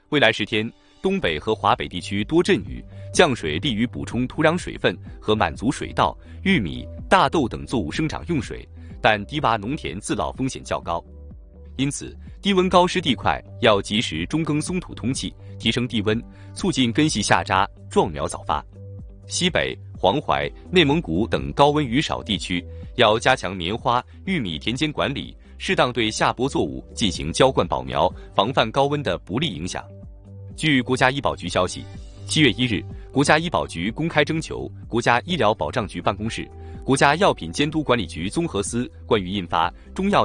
未来10天，东北和华北地区多阵雨，降水利于补充土壤水分和满足水稻、玉米、大豆等作物生长用水，但低洼农田自涝风险较高。因此，低温高湿地块要及时中耕松土通气，提升地温，促进根系下扎，壮苗早发。西北、黄淮、内蒙古等高温雨少地区要加强棉花、玉米田间管理，适当对下播作物进行浇灌保苗，防范高温的不利影响。据国家医保局消息，7月1日，国家医保局公开征求国家医疗保障局办公室、国家药品监督管理局综合司关于印发《中药